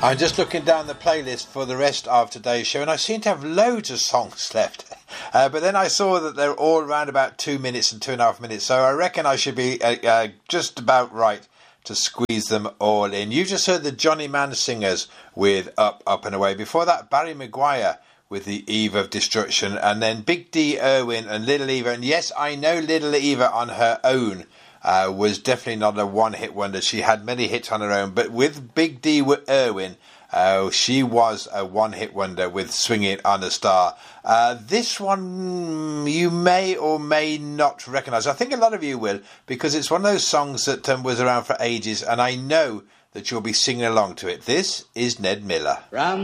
I'm just looking down the playlist for the rest of today's show, and I seem to have loads of songs left. But then I saw that they're all around about 2 minutes and 2.5 minutes, so I reckon I should be just about right to squeeze them all in. You just heard the Johnny Mann Singers with Up, Up and Away. Before that, Barry Maguire with The Eve of Destruction, and then Big D Irwin and Little Eva. And yes, I know Little Eva on her own was definitely not a one-hit wonder. She had many hits on her own, but with Big D Irwin, she was a one-hit wonder with Swinging on a Star. This one you may or may not recognise. I think a lot of you will, because it's one of those songs that was around for ages, and I know that you'll be singing along to it. This is Ned Miller. From